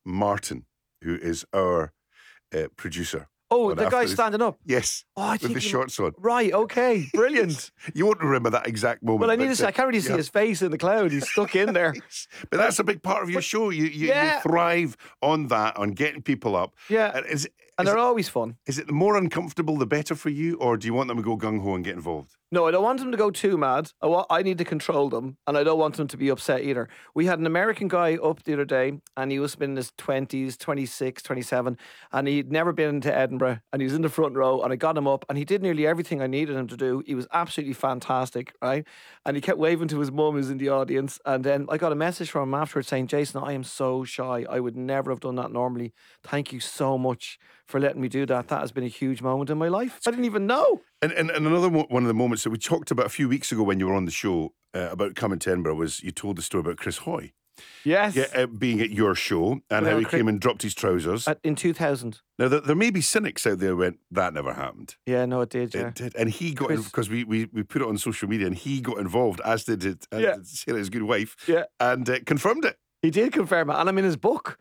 Martin, who is our producer. Oh, the guy standing up? Yes, with the shorts on. Right, okay, brilliant. You won't remember that exact moment. Well, I need to say, I can't really see his face in the cloud. He's stuck in there. But that's a big part of your show. You thrive on that, on getting people up. Yeah, and they're always fun. Is it the more uncomfortable, the better for you, or do you want them to go gung-ho and get involved? No, I don't want them to go too mad. I need to control them, and I don't want them to be upset either. We had an American guy up the other day, and he was in his 20s, 26, 27, and he'd never been to Edinburgh, and he was in the front row, and I got him up, and he did nearly everything I needed him to do. He was absolutely fantastic, right? And he kept waving to his mum who's in the audience, and then I got a message from him afterwards saying, Jason, I am so shy. I would never have done that normally. Thank you so much for letting me do that. That has been a huge moment in my life. I didn't even know. And another one of the moments that we talked about a few weeks ago when you were on the show about coming to Edinburgh was you told the story about Chris Hoy. Yes. Yeah, being at your show and how he came and dropped his trousers. In 2000. Now, there may be cynics out there who went, that never happened. Yeah, no, it did, yeah. It did. And he got, because we put it on social media, and he got involved, as did Sarah, his good wife, and confirmed it. He did confirm it, and I'm in his book.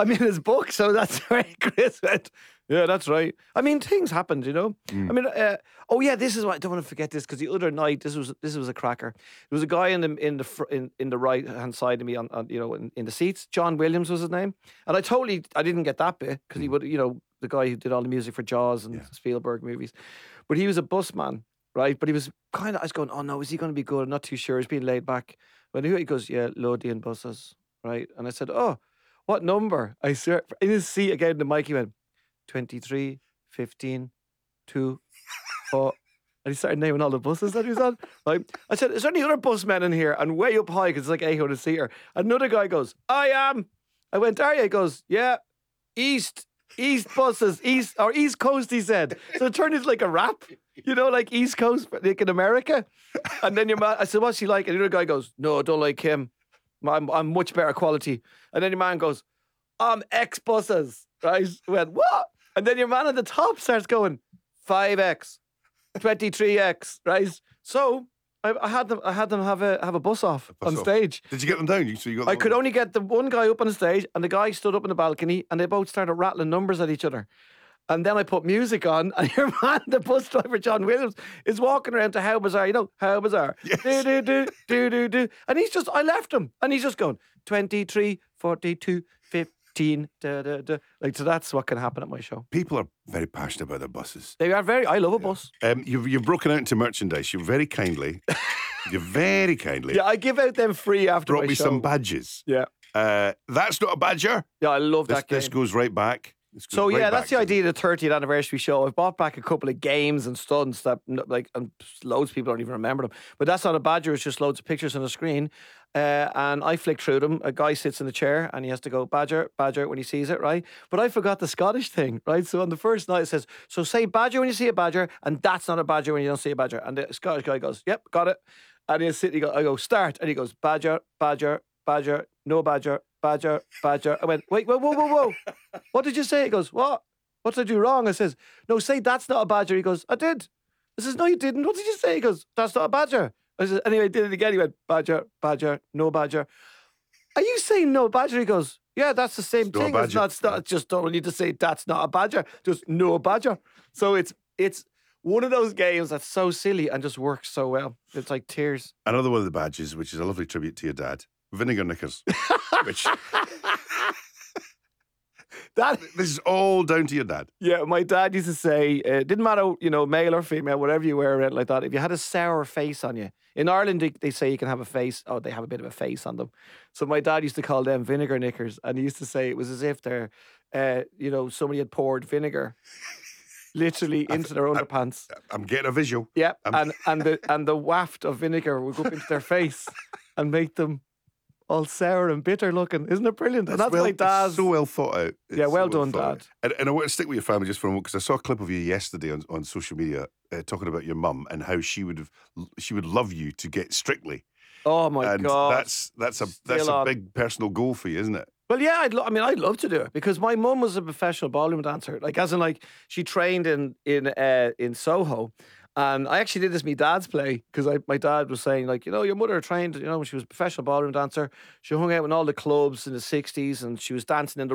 So that's right. Chris went, yeah, that's right. I mean, things happened, you know. I mean, this is what I don't want to forget this, because the other night this was a cracker. There was a guy in the right hand side of me on in the seats. John Williams was his name, and I didn't get that bit because he would the guy who did all the music for Jaws and Spielberg movies, but he was a busman, right? But he was I was going, oh no, is he going to be good? I'm not too sure. He's being laid back. But he goes, yeah, Lothian buses. Right, and I said, "Oh, what number?" I swear, in his seat again, the mic, he went 23, 15, 2, 4, and he started naming all the buses that he was on. Right, I said, "Is there any other busmen in here?" And way up high, because it's like 800 seater. Another guy goes, "I am." I went, "Are you?" He goes, "Yeah, East buses, East Coast." He said, so it turned into like a rap, like East Coast, like in America. And then I said, "What's he like?" And the other guy goes, "No, I don't like him. I'm much better quality." And then your man goes, "I'm X buses." Right? I went, "What?" And then your man at the top starts going, 5X, 23X, right? So I had them have a bus off on stage. Did you get them down? I could only get the one guy up on the stage, and the guy stood up on the balcony, and they both started rattling numbers at each other. And then I put music on, and your man, the bus driver, John Williams, is walking around to How Bizarre, How Bizarre. Yes. Do. And I left him, and he's just going, 23, 42, 15, da. Like, so that's what can happen at my show. People are very passionate about their buses. They are I love a bus. You've broken out into merchandise. You're very kindly. Yeah, I give out them free after my show. Brought me some badges. Yeah. That's not a badger. Yeah, I love that game. This goes right back. So that's the idea of the 30th anniversary show. I've bought back a couple of games and stunts that and loads of people don't even remember them. But that's not a badger, it's just loads of pictures on the screen. And I flick through them. A guy sits in the chair and he has to go, badger, when he sees it, right? But I forgot the Scottish thing, right? So on the first night it says, so say badger when you see a badger, and that's not a badger when you don't see a badger. And the Scottish guy goes, yep, got it. And he'll sit, I go, start. And he goes, badger, no badger. Badger. I went, wait, whoa. What did you say? He goes, what? What did I do wrong? I says, no, say that's not a badger. He goes, I did. I says, no, you didn't. What did you say? He goes, that's not a badger. I says, anyway, I did it again. He went, badger, no badger. Are you saying no badger? He goes, yeah, that's the same thing. It's not, just don't need to say that's not a badger. Just no badger. So it's one of those games that's so silly and just works so well. It's like tears. Another one of the badges, which is a lovely tribute to your dad, Vinegar Knickers. Which this is all down to your dad. Yeah, my dad used to say, it didn't matter, male or female, whatever you wear around like that, if you had a sour face on you. In Ireland, they say you can have a face. Oh, they have a bit of a face on them. So my dad used to call them Vinegar Knickers, and he used to say it was as if they're, somebody had poured vinegar literally into their underpants. I'm getting a visual. Yeah, and the waft of vinegar would go up into their face and make them all sour and bitter looking. Isn't it brilliant? And that's my dad's. So well thought out. Yeah, well done, Dad. And I want to stick with your family just for a moment, because I saw a clip of you yesterday on social media talking about your mum and how she would love you to get Strictly. Oh my God! That's a big personal goal for you, isn't it? Well, yeah, I'd love to do it, because my mum was a professional ballroom dancer. Like, as in, like, she trained in Soho. And I actually did this my dad's play, because my dad was saying, like, your mother trained, when she was a professional ballroom dancer. She hung out in all the clubs in the 60s, and she was dancing in the